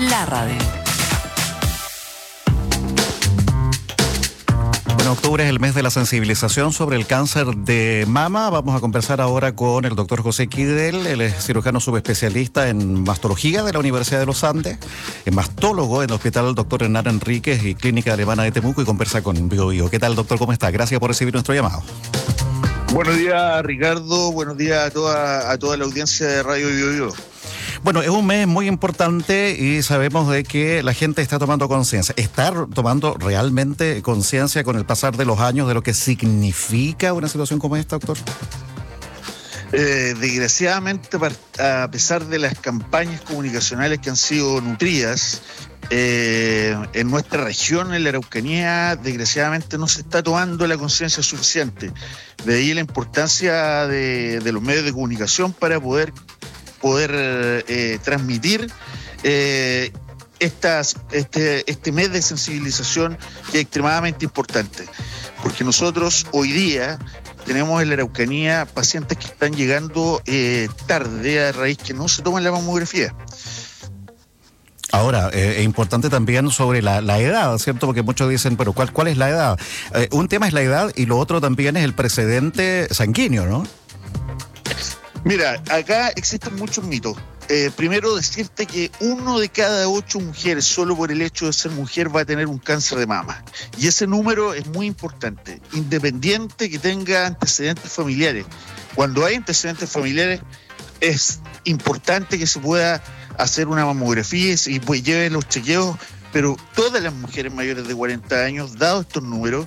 la radio. Bueno, octubre es el mes de la sensibilización sobre el cáncer de mama. Vamos a conversar ahora con el doctor José Kidel. Él es cirujano subespecialista en mastología de la Universidad de los Andes, es mastólogo en el Hospital Dr. Hernán Enríquez y Clínica Alemana de Temuco, y conversa con Bio Bio. ¿Qué tal, doctor? ¿Cómo está? Gracias por recibir nuestro llamado. Buenos días, Ricardo. Buenos días a toda la audiencia de Radio Bio Bio. Bueno, es un mes muy importante y sabemos de que la gente está tomando conciencia. ¿Está tomando realmente conciencia con el pasar de los años de lo que significa una situación como esta, doctor? Desgraciadamente, a pesar de las campañas comunicacionales que han sido nutridas, en nuestra región, en la Araucanía, desgraciadamente no se está tomando la conciencia suficiente. De ahí la importancia de los medios de comunicación para poder transmitir este mes de sensibilización, que es extremadamente importante, porque nosotros hoy día tenemos en la Araucanía pacientes que están llegando tarde a raíz que no se toman la mamografía. Ahora, es importante también sobre la edad, ¿cierto? Porque muchos dicen, pero ¿cuál es la edad? Un tema es la edad y lo otro también es el precedente sanguíneo, ¿no? Mira, acá existen muchos mitos. Primero, decirte que 1 de cada 8 mujeres, solo por el hecho de ser mujer, va a tener un cáncer de mama. Y ese número es muy importante, independiente que tenga antecedentes familiares. Cuando hay antecedentes familiares, es importante que se pueda hacer una mamografía y pues lleven los chequeos, pero todas las mujeres mayores de 40 años, dados estos números,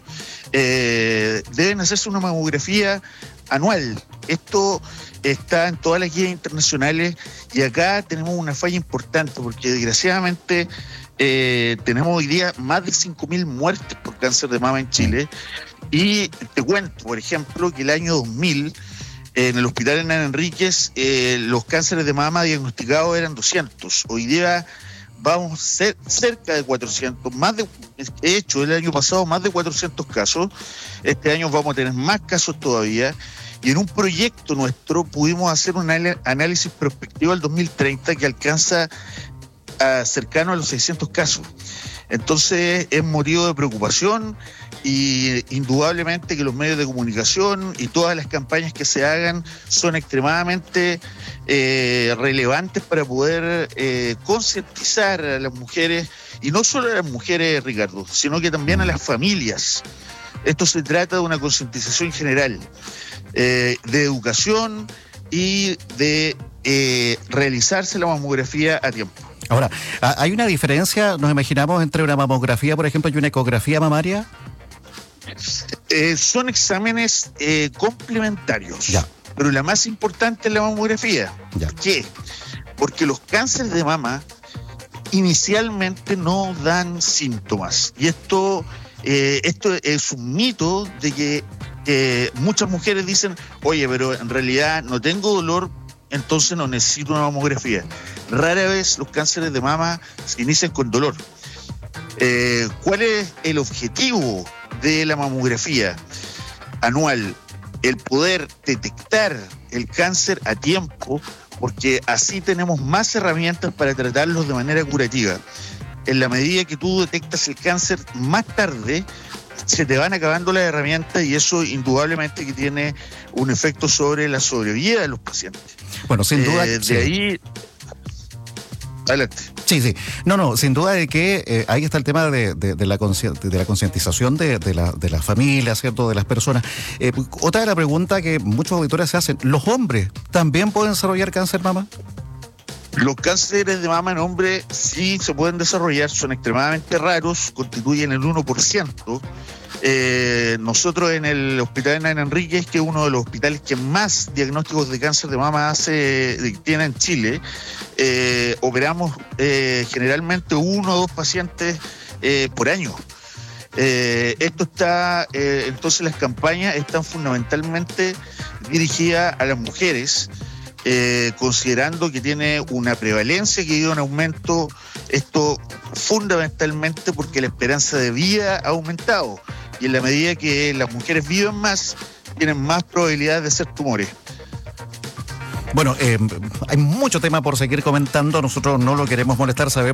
deben hacerse una mamografía anual. Esto está en todas las guías internacionales y acá tenemos una falla importante porque desgraciadamente tenemos hoy día más de 5.000 muertes por cáncer de mama en Chile. Y te cuento, por ejemplo, que el año 2000 en el Hospital Hernán Enríquez los cánceres de mama diagnosticados eran 200. Hoy día vamos a ser cerca de 400, de hecho el año pasado más de 400 casos, este año vamos a tener más casos todavía, y en un proyecto nuestro pudimos hacer un análisis prospectivo al 2030 que alcanza cercano a los 600 casos. Entonces es motivo de preocupación, y indudablemente que los medios de comunicación y todas las campañas que se hagan son extremadamente relevantes para poder concientizar a las mujeres, y no solo a las mujeres, Ricardo, sino que también a las familias. Esto se trata de una concientización general, de educación y de realizarse la mamografía a tiempo. Ahora, ¿hay una diferencia, nos imaginamos, entre una mamografía, por ejemplo, y una ecografía mamaria? Son exámenes complementarios, ya, pero la más importante es la mamografía. Ya. ¿Por qué? Porque los cánceres de mama inicialmente no dan síntomas, y esto es un mito de que muchas mujeres dicen, oye, pero en realidad no tengo dolor, entonces no necesito una mamografía. Rara vez los cánceres de mama se inician con dolor. ¿Cuál es el objetivo de la mamografía anual? El poder detectar el cáncer a tiempo, porque así tenemos más herramientas para tratarlos de manera curativa. En la medida que tú detectas el cáncer más tarde, se te van acabando las herramientas, y eso indudablemente que tiene un efecto sobre la sobrevida de los pacientes. Bueno, sin duda. De ahí, adelante. Sí. No, sin duda de que ahí está el tema de la concientización de la familia, ¿cierto?, de las personas. Otra de la pregunta que muchos auditores se hacen, ¿los hombres también pueden desarrollar cáncer mama? Los cánceres de mama en hombres sí se pueden desarrollar, son extremadamente raros, constituyen el 1%. Nosotros en el Hospital Hernán Enríquez, que es uno de los hospitales que más diagnósticos de cáncer de mama tiene en Chile, operamos generalmente 1 o 2 pacientes por año. Entonces las campañas están fundamentalmente dirigidas a las mujeres, considerando que tiene una prevalencia que ha ido en aumento, esto fundamentalmente porque la esperanza de vida ha aumentado, y en la medida que las mujeres viven más, tienen más probabilidad de ser tumores. Bueno, hay mucho tema por seguir comentando, nosotros no lo queremos molestar, sabemos